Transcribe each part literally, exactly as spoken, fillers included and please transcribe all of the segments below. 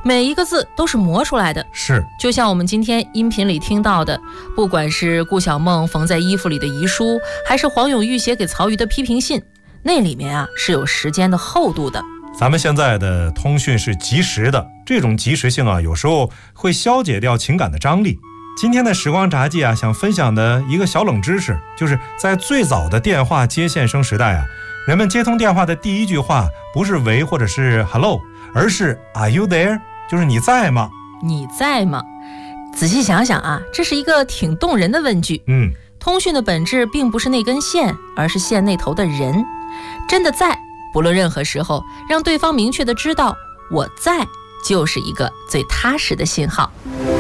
每一个字都是磨出来的。 是， 就像我们今天音频里听到的，不管是顾小梦缝在衣服里的遗书，还是黄永玉写给曹禺的批评信，那里面啊是有时间的厚度的。 咱们现在的通讯是即时的，这种即时性啊，有时候会消解掉情感的张力。今天的时光札记啊，想分享的一个小冷知识，就是在最早的电话接线生时代啊，人们接通电话的第一句话不是喂或者是 hello， 而是 are you there， 就是你在吗？ 你在吗？仔细想想啊，这是一个挺动人的问句。 嗯， 通讯的本质并不是那根线，而是线那头的人。真的在，不论任何时候，让对方明确的知道我在，就是一个最踏实的信号。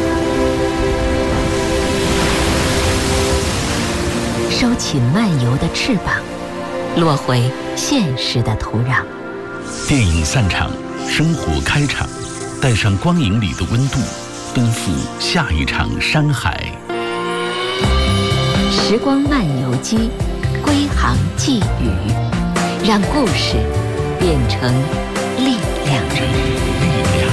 收起漫游的翅膀，落回现实的土壤。 电影散场，生活开场，带上光影里的温度，奔赴下一场山海。 时光漫游机，归航寄语，让故事变成力量。 力量。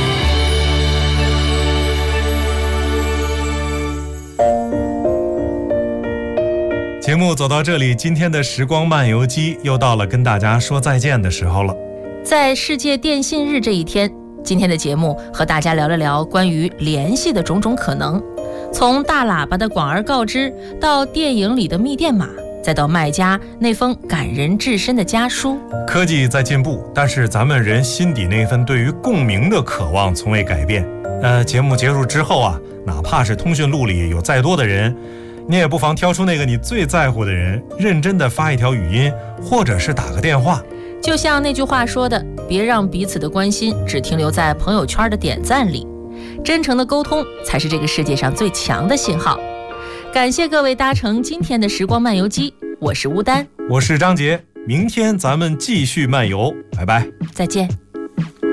节目走到这里，今天的时光漫游机又到了跟大家说再见的时候了。 在世界电信日这一天，今天的节目和大家聊了聊关于联系的种种可能，从大喇叭的广而告之，到电影里的密电码，再到卖家那封感人至深的家书。 科技在进步，但是咱们人心底那份对于共鸣的渴望从未改变。呃，节目结束之后啊，哪怕是通讯录里有再多的人，你也不妨挑出那个你最在乎的人，认真的发一条语音，或者是打个电话。 就像那句话说的，别让彼此的关心只停留在朋友圈的点赞里，真诚的沟通才是这个世界上最强的信号。感谢各位搭乘今天的时光漫游机，我是乌丹， 我是张杰，明天咱们继续漫游，拜拜， 再见。